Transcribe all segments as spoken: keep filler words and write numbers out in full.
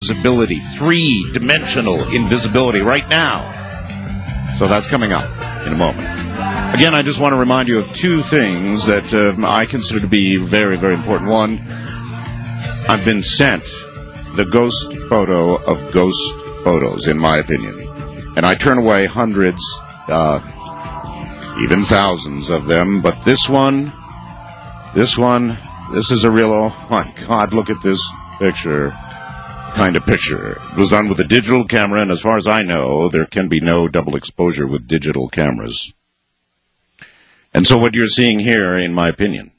invisibility, three-dimensional invisibility right now. So that's coming up in a moment. Again, I just want to remind you of two things that uh, I consider to be very, very important. One, I've been sent the ghost photo of ghost photos, in my opinion. And I turn away hundreds, uh, even thousands of them. But this one, this one, this is a real, oh my God, look at this picture. Kind of picture. It was done with a digital camera, and as far as I know, there can be no double exposure with digital cameras. And so what you're seeing here, in my opinion,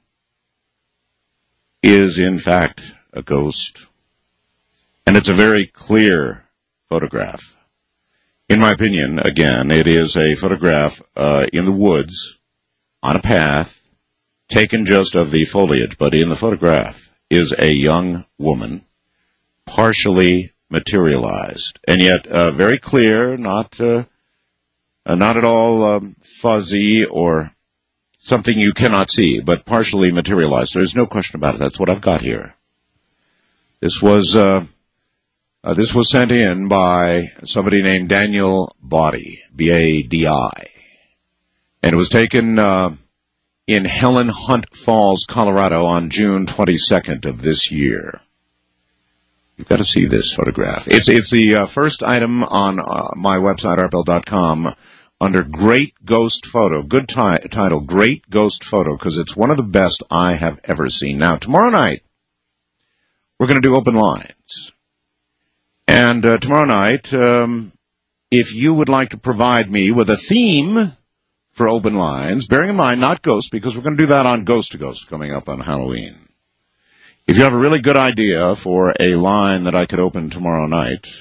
is in fact a ghost. And it's a very clear photograph. In my opinion, again, it is a photograph uh, in the woods, on a path, taken just of the foliage, but in the photograph is a young woman, partially materialized, and yet uh, very clear, not uh, uh, not at all um, fuzzy or something you cannot see, but partially materialized. There's no question about it. That's what I've got here. This was uh, uh, this was sent in by somebody named Daniel Body, B A D I, and it was taken uh, in Helen Hunt Falls, Colorado, on June twenty-second of this year. You've got to see this photograph. It's it's the uh, first item on uh, my website, art bell dot com, under Great Ghost Photo. Good ti- title, Great Ghost Photo, because it's one of the best I have ever seen. Now, tomorrow night, we're going to do open lines. And uh, tomorrow night, um, if you would like to provide me with a theme for open lines, bearing in mind, not ghosts, because we're going to do that on Ghost to Ghost coming up on Halloween. If you have a really good idea for a line that I could open tomorrow night,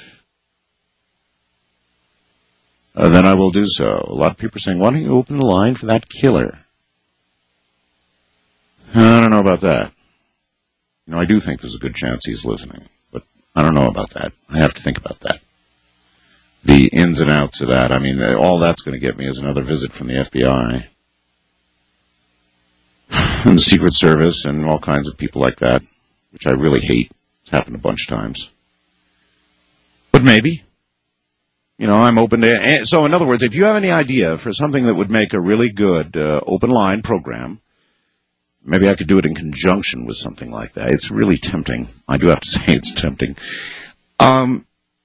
uh, then I will do so. A lot of people are saying, why don't you open the line for that killer? I don't know about that. You know, I do think there's a good chance he's listening, but I don't know about that. I have to think about that. The ins and outs of that. I mean, all that's going to get me is another visit from the F B I and the Secret Service and all kinds of people like that, which I really hate. It's happened a bunch of times. But maybe. You know, I'm open to... So, in other words, if you have any idea for something that would make a really good uh, open line program, maybe I could do it in conjunction with something like that. It's really tempting. I do have to say it's tempting. Um,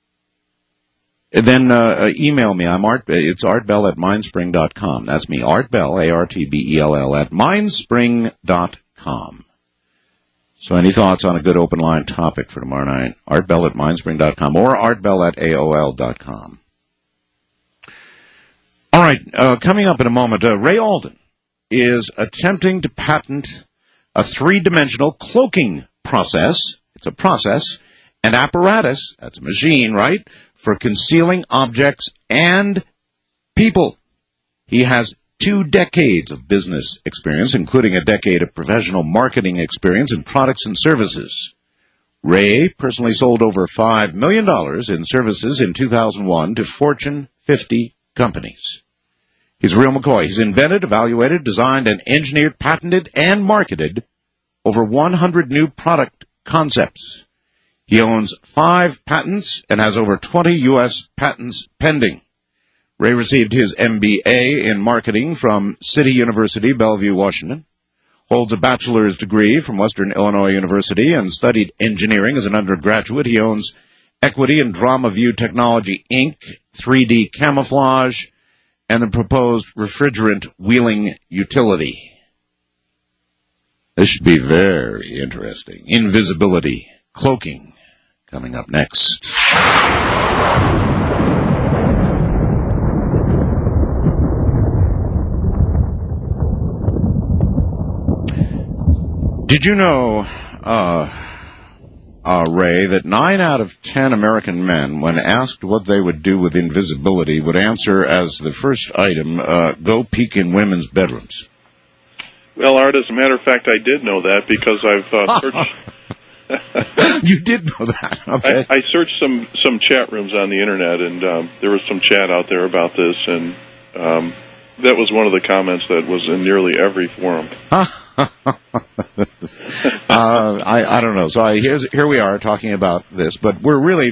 then uh, email me. I'm Art. It's artbell at mindspring dot com. That's me, Artbell, A R T B E L L, at mindspring dot com. So any thoughts on a good open line topic for tomorrow night? Artbell at mindspring dot com or artbell at A O L dot com. All right, uh, coming up in a moment, uh, Ray Alden is attempting to patent a three-dimensional cloaking process. It's a process, an apparatus, that's a machine, right, for concealing objects and people. He has two decades of business experience, including a decade of professional marketing experience in products and services. Ray personally sold over five million dollars in services in two thousand one to Fortune fifty companies. He's a real McCoy. He's invented, evaluated, designed, and engineered, patented, and marketed over one hundred new product concepts. He owns five patents and has over twenty U S patents pending. Ray received his M B A in marketing from City University, Bellevue, Washington, holds a bachelor's degree from Western Illinois University, and studied engineering as an undergraduate. He owns Equity and Drama View Technology, Incorporated, three D Camouflage, and the proposed refrigerant wheeling utility. This should be very interesting. Invisibility, cloaking, coming up next. Did you know, uh, uh, Ray, that nine out of ten American men, when asked what they would do with invisibility, would answer as the first item, uh, go peek in women's bedrooms? Well, Art, as a matter of fact, I did know that because I've uh, searched... You did know that, okay. I, I searched some, some chat rooms on the Internet, and um, there was some chat out there about this, and um, that was one of the comments that was in nearly every forum. uh, I, I don't know. So I, here's, here we are talking about this, but we're really